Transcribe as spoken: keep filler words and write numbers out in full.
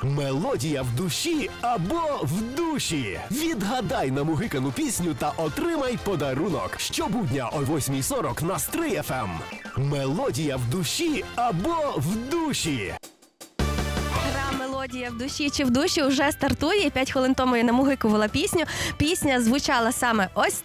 Мелодія в душі або в душі. Відгадай намугикану пісню та отримай подарунок. Щобудня о восьмій сорок на Стрий еф ем. Мелодія в душі або в душі. Гра «Мелодія в душі чи в душі» вже стартує. П'ять хвилин тому я намугикувала пісню. Пісня звучала саме ось